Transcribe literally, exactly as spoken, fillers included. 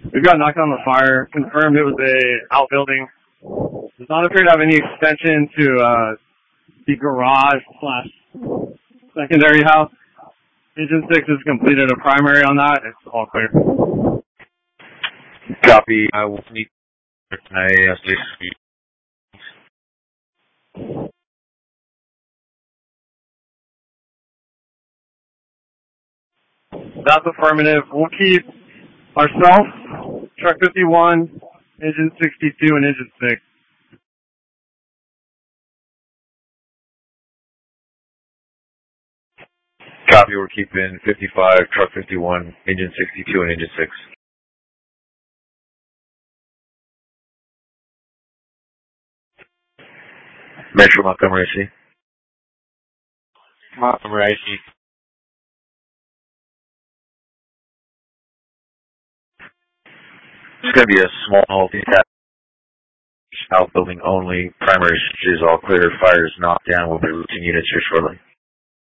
We've got knocked on the fire. Confirmed it was a outbuilding. Does not appear to have any extension to uh, the garage slash secondary house. Engine six has completed a primary on that. It's all clear. Copy. I will need I S D. That's affirmative. We'll keep ourselves, truck fifty-one, engine sixty-two, and engine six. Copy. We're keeping fifty-five, truck fifty-one, engine sixty-two, and engine six. Metro Montgomery I C. Montgomery I C. It's going to be a small detached outbuilding only. Primary is all clear. Fire is knocked down. We'll be routing units here shortly.